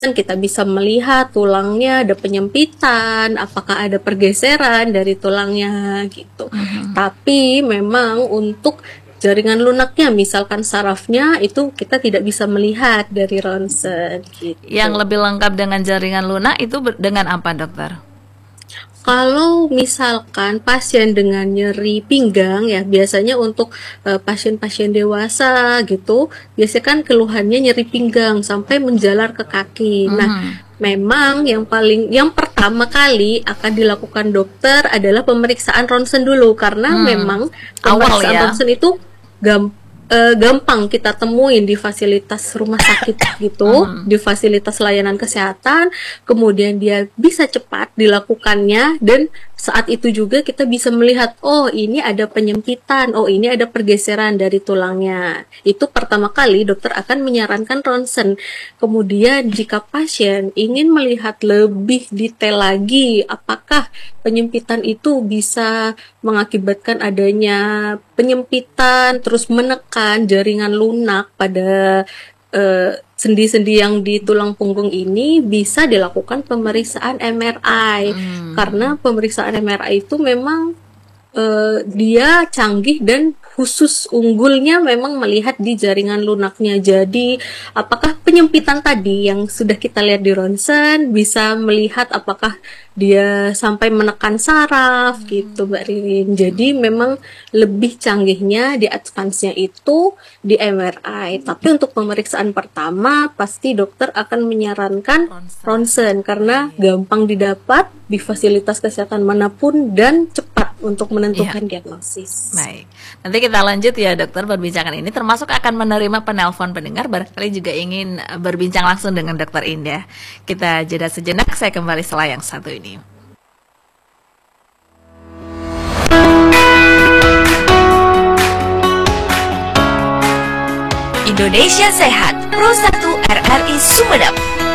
kita bisa melihat tulangnya ada penyempitan, apakah ada pergeseran dari tulangnya gitu. Tapi memang untuk jaringan lunaknya, misalkan sarafnya, itu kita tidak bisa melihat dari ronsen gitu. Yang lebih lengkap dengan jaringan lunak itu dengan apa, dokter? Kalau misalkan pasien dengan nyeri pinggang ya, biasanya untuk pasien-pasien dewasa gitu, biasanya kan keluhannya nyeri pinggang sampai menjalar ke kaki. Nah, memang yang pertama kali akan dilakukan dokter adalah pemeriksaan ronsen dulu, karena memang pemeriksaan ronsen itu gampang kita temuin di fasilitas rumah sakit gitu, di fasilitas layanan kesehatan, kemudian dia bisa cepat dilakukannya, dan saat itu juga kita bisa melihat, oh ini ada penyempitan, oh ini ada pergeseran dari tulangnya. Itu pertama kali dokter akan menyarankan ronsen. Kemudian jika pasien ingin melihat lebih detail lagi, apakah penyempitan itu bisa mengakibatkan adanya penyempitan, terus menekan jaringan lunak pada sendi-sendi yang di tulang punggung ini, bisa dilakukan pemeriksaan MRI. Karena pemeriksaan MRI itu memang dia canggih dan khusus unggulnya memang melihat di jaringan lunaknya. Jadi apakah penyempitan tadi yang sudah kita lihat di ronsen bisa melihat apakah dia sampai menekan saraf gitu, Mbak Ririn. Jadi memang lebih canggihnya di advance-nya itu di MRI. Tapi untuk pemeriksaan pertama pasti dokter akan menyarankan ronsen karena gampang didapat di fasilitas kesehatan manapun dan cepat untuk menentukan diagnosis. Baik, nanti kita lanjut ya dokter perbincangan ini, termasuk akan menerima penelpon pendengar barangkali juga ingin berbincang langsung dengan dokter Indah. Kita jeda sejenak, saya kembali setelah yang satu ini. Indonesia Sehat Pro 1 RRI Sumedang.